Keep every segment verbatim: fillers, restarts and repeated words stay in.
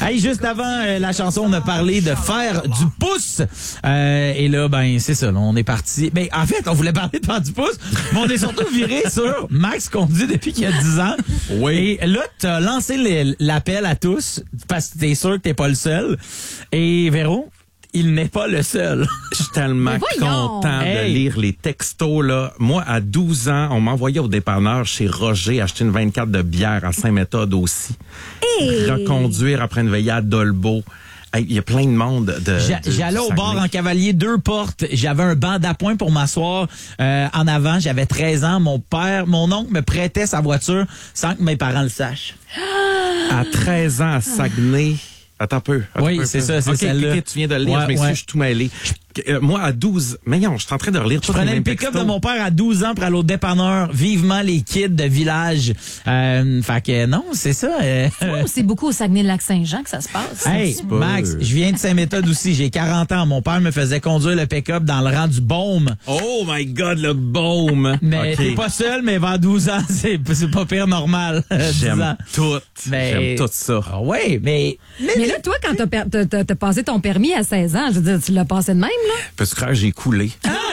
Hey, juste avant euh, la chanson, on a parlé de faire du pouce. Euh, et là, ben, c'est ça, là, on est parti. Ben, en fait, on voulait parler de faire du pouce, mais on est surtout viré sur Max conduit depuis qu'il y a dix ans. Oui. Et là, t'as lancé les, l'appel à tous parce que t'es sûr que t'es pas le seul. Et Véro, il n'est pas le seul. Je suis tellement content hey. de lire les textos, là. Moi, à douze ans, on m'envoyait au dépanneur chez Roger acheter une vingt-quatre de bière à Saint-Méthode aussi. Hey. Reconduire après une veillée à Dolbeau. Il hey, y a plein de monde. De, J'a, de, j'allais au bar en cavalier, deux portes. J'avais un banc d'appoint pour m'asseoir euh, en avant. J'avais treize ans. Mon père, mon oncle me prêtait sa voiture sans que mes parents le sachent. À treize ans, à Saguenay... Attends un peu. Attends oui, un peu, c'est ça, c'est okay, celle-là. Okay, tu viens de le lire, ouais, je m'excuse, ouais. je suis tout mêlé. Euh, moi, à douze... Mais non, je suis en train de relire Je tout prenais le pick-up de mon père à douze ans pour aller au dépanneur. Vivement les kids de village. Euh, fait que non, c'est ça. Euh, oh, c'est beaucoup au Saguenay-Lac-Saint-Jean que ça se passe. Hey, Max, je viens de Saint-Méthode aussi. J'ai quarante ans. Mon père me faisait conduire le pick-up dans le rang du Baume. Oh my God, le Baume! Mais okay. t'es pas seul, mais vers douze ans, c'est, c'est pas pire normal. J'aime tout. Mais, J'aime tout ça. Ah oui, mais... Mais, mais là, toi, quand t'as, per- t'as, t'as, t'as passé ton permis à seize ans, je veux dire, tu l'as passé de même, là? Parce que j'ai coulé.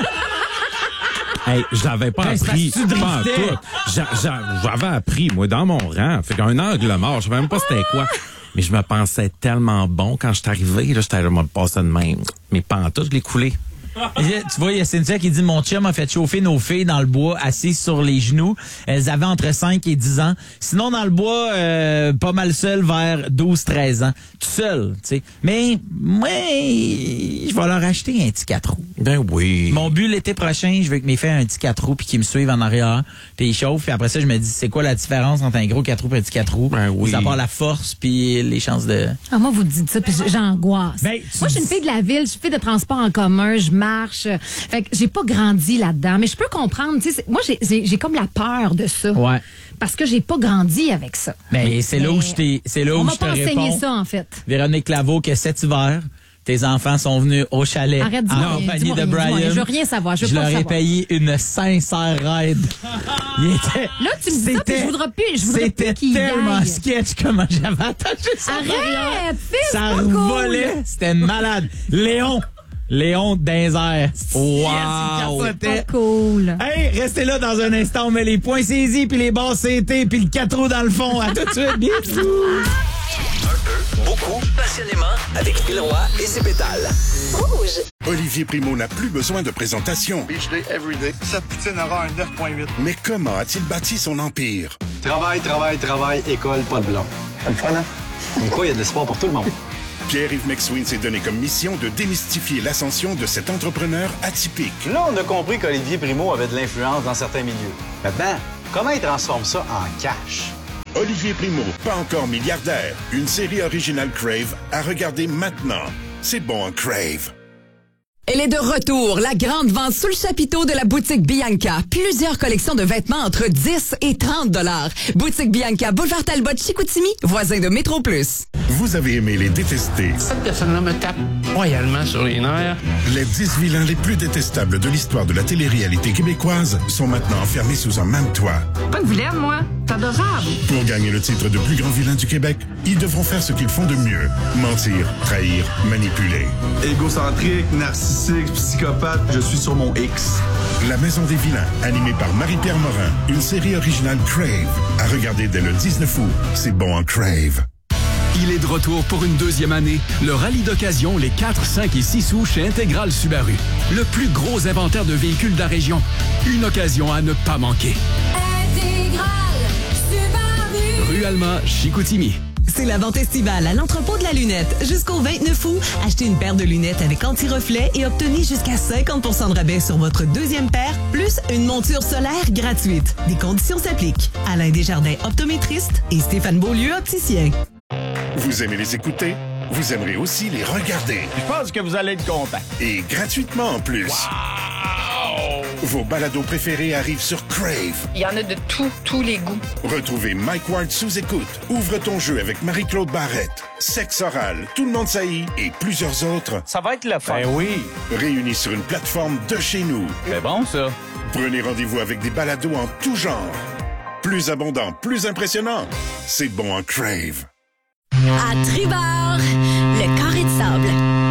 Hey, je l'avais pas ben, appris. Tu pas en tout. J'a, j'a, j'avais appris, moi, dans mon rang. Fait qu'un angle mort, je savais même pas c'était quoi. Mais je me pensais tellement bon quand je suis arrivé. Là, j'étais là, je me passais de même. Mais pas en tout, je l'ai coulé. Tu vois, il y a Cynthia qui dit « Mon chum a fait chauffer nos filles dans le bois, assises sur les genoux. Elles avaient entre cinq et dix ans. Sinon, dans le bois, euh, pas mal seul vers douze treize ans. Tout seul, tu sais. Mais, moi, je vais leur acheter un petit quatre roues. Ben oui. Mon but l'été prochain, je veux que mes filles aient un petit quatre roues puis qu'ils me suivent en arrière. Puis ils chauffent. Puis après ça, je me dis, c'est quoi la différence entre un gros quatre roues et un petit quatre roues? Ben oui. À part la force puis les chances de... Ah, moi, vous dites ça, puis j'angoisse. Ben, moi, je suis une fille de la ville, je suis fille de transport en commun, je marche. Fait que j'ai pas grandi là-dedans. Mais je peux comprendre, tu sais, moi, j'ai, j'ai, j'ai comme la peur de ça. Ouais. Parce que j'ai pas grandi avec ça. Ben, mais c'est mais là où je t'ai, c'est là où je te réponds. On m'a pas enseigné ça, en fait. Véronique Laveau, que cet hiver, tes enfants sont venus au chalet Arrête, en compagnie de Brian. Je veux rien savoir. Je, veux je pas leur ai savoir. payé une sincère ride. Il était, là, tu me dis ça, puis je voudrais plus, je voudrais c'était plus qu'il tellement aille. sketch comment j'avais attaché ça. Arrête, fils, ça pas volait. Cool. C'était malade. Léon. Léon Dinzer. Wow! Yes, pas cool. Hey, restez là dans un instant. On met les points saisis, puis les barres C T, puis le quatre roues dans le fond. À tout de suite. Bisous. Un peu, beaucoup, passionnément, avec Phil Roy et ses pétales. Rouge. Olivier Primo n'a plus besoin de présentation. Beach day, everyday. Cette poutine aura un neuf virgule huit. Mais comment a-t-il bâti son empire? Travail, travail, travail, école, pas de blanc. C'est le fun, hein? Comme quoi, il y a de l'espoir pour tout le monde. Pierre-Yves McSween s'est donné comme mission de démystifier l'ascension de cet entrepreneur atypique. Là, on a compris qu'Olivier Primo avait de l'influence dans certains milieux. Maintenant, comment il transforme ça en cash? Olivier Primo, pas encore milliardaire. Une série originale Crave à regarder maintenant. C'est bon, Crave. Elle est de retour, la grande vente sous le chapiteau de la boutique Bianca. Plusieurs collections de vêtements entre dix et trente dollars. Boutique Bianca, boulevard Talbot, Chicoutimi, voisin de Métro Plus. Vous avez aimé les détester. Cette personne-là me tape royalement sur les nerfs. Les dix vilains les plus détestables de l'histoire de la télé-réalité québécoise sont maintenant enfermés sous un même toit. Pas de vilaine, moi. C'est adorable. Pour gagner le titre de plus grand vilain du Québec, ils devront faire ce qu'ils font de mieux. Mentir, trahir, manipuler. Égocentrique, narcissique, psychopathe, je suis sur mon X. La Maison des vilains, animée par Marie-Pierre Morin. Une série originale Crave. À regarder dès le dix-neuf août. C'est bon en Crave. Il est de retour pour une deuxième année. Le rallye d'occasion, les quatre, cinq et six août chez Intégral Subaru. Le plus gros inventaire de véhicules de la région. Une occasion à ne pas manquer. Intégral Subaru. Rue Alma, Chicoutimi. C'est la vente estivale à l'entrepôt de la lunette. Jusqu'au vingt-neuf août, achetez une paire de lunettes avec anti-reflet et obtenez jusqu'à cinquante pour cent de rabais sur votre deuxième paire, plus une monture solaire gratuite. Des conditions s'appliquent. Alain Desjardins, optométriste, et Stéphane Beaulieu, opticien. Vous aimez les écouter? Vous aimerez aussi les regarder. Je pense que vous allez être content. Et gratuitement en plus. Wow! Vos balados préférés arrivent sur Crave. Il y en a de tous, tous les goûts. Retrouvez Mike Ward sous écoute. Ouvre ton jeu avec Marie-Claude Barrette. Sexe oral, Tout le monde saillit et plusieurs autres. Ça va être le fun. Ben oui. Réunis sur une plateforme de chez nous. C'est bon, ça. Prenez rendez-vous avec des balados en tout genre. Plus abondant, plus impressionnant. C'est bon en Crave. À Tribar!